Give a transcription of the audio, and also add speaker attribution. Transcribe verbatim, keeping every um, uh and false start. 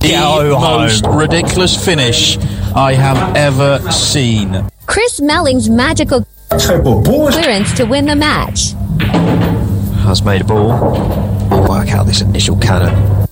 Speaker 1: the
Speaker 2: Go
Speaker 1: most
Speaker 2: home.
Speaker 1: ridiculous finish I have ever seen.
Speaker 3: Chris Melling's magical clearance to win the match.
Speaker 2: Has made a ball. We'll work out this initial cannon.